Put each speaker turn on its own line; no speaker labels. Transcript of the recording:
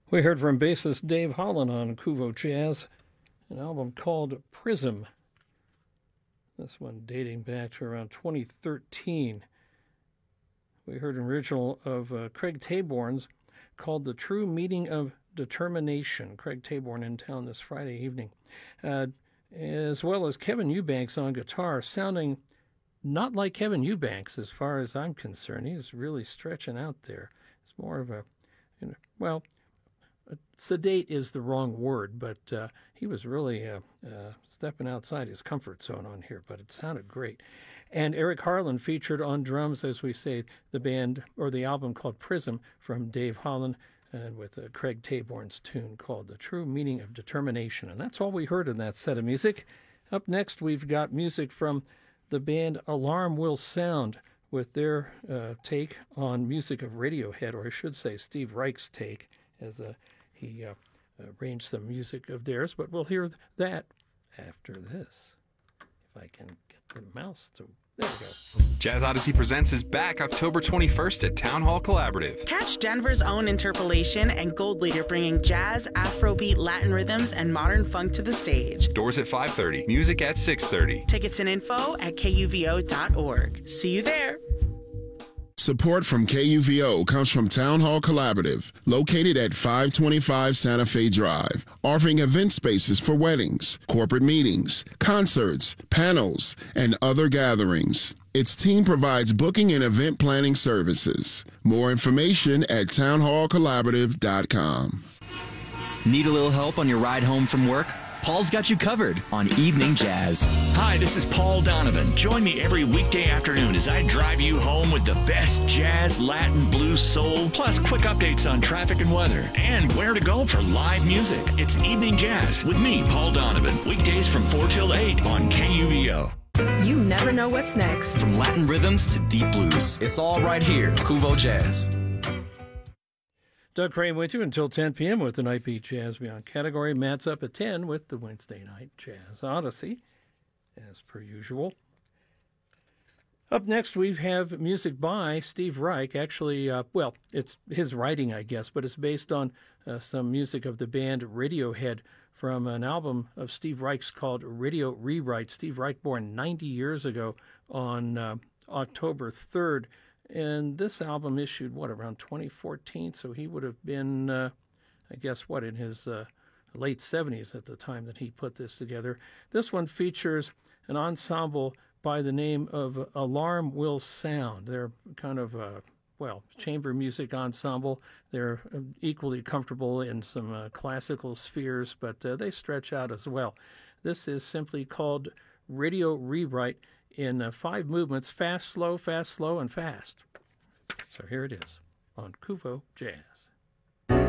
We heard from bassist Dave Holland on Kuvo Jazz, an album called Prism. This one dating back to around 2013. We heard an original of Craig Taborn's called The True Meaning of Determination. Craig Taborn in town this Friday evening. As well as Kevin Eubanks on guitar, sounding not like Kevin Eubanks as far as I'm concerned. He's really stretching out there. It's more of a, well, sedate is the wrong word, but he was really stepping outside his comfort zone on here, but it sounded great. And Eric Harlan featured on drums, as we say, the band or the album called Prism from Dave Holland, and with Craig Taborn's tune called The True Meaning of Determination. And that's all we heard in that set of music. Up next, we've got music from the band Alarm Will Sound with their take on music of Radiohead, or I should say Steve Reich's take, as he arranged some music of theirs. But we'll hear that after this. If I can get the mouse to... There we go.
Jazz Odyssey Presents is back October 21st at Town Hall Collaborative.
Catch Denver's own Interpolation and Gold Leader bringing jazz, Afrobeat, Latin rhythms, and modern funk to the stage.
Doors at 5:30. Music at 6:30.
Tickets and info at kuvo.org. See you there.
Support from KUVO comes from Town Hall Collaborative, located at 525 Santa Fe Drive, offering event spaces for weddings, corporate meetings, concerts, panels, and other gatherings. Its team provides booking and event planning services. More information at townhallcollaborative.com.
Need a little help on your ride home from work? Paul's got you covered on Evening Jazz.
Hi, this is Paul Donovan. Join me every weekday afternoon as I drive you home with the best jazz, Latin, blues, soul, plus quick updates on traffic and weather, and where to go for live music. It's Evening Jazz with me, Paul Donovan. Weekdays from 4 till 8 on KUVO.
You never know what's next.
From Latin rhythms to deep blues, it's all right here, Kuvo Jazz.
Doug Crane with you until 10 p.m. with the Nightbeat Jazz Beyond category. Matt's up at 10 with the Wednesday Night Jazz Odyssey, as per usual. Up next, we have music by Steve Reich. Actually, it's his writing, I guess, but it's based on some music of the band Radiohead from an album of Steve Reich's called Radio Rewrite. Steve Reich, born 90 years ago on October 3rd. And this album issued, around 2014? So he would have been, in his late 70s at the time that he put this together. This one features an ensemble by the name of Alarm Will Sound. They're kind of chamber music ensemble. They're equally comfortable in some classical spheres, but they stretch out as well. This is simply called Radio Rewrite in 5 movements: fast, slow, and fast. So here it is on Kuvo Jazz.